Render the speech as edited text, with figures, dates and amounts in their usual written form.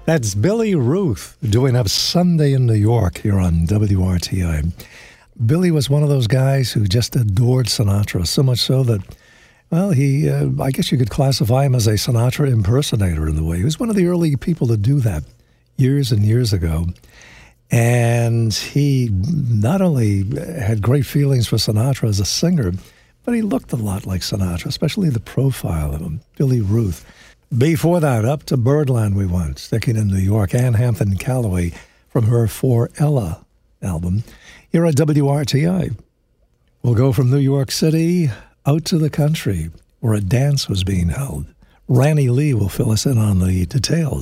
That's Billy Ruth doing up Sunday in New York here on WRTI. Billy was one of those guys who just adored Sinatra, so much so that, well, he, I guess you could classify him as a Sinatra impersonator in the way. He was one of the early people to do that years and years ago. And he not only had great feelings for Sinatra as a singer, but he looked a lot like Sinatra, especially the profile of him, Billy Ruth. Before that, up to Birdland we went, sticking in New York. Ann Hampton Callaway from her For Ella album here at WRTI. We'll go from New York City out to the country where a dance was being held. Randy Lee will fill us in on the details.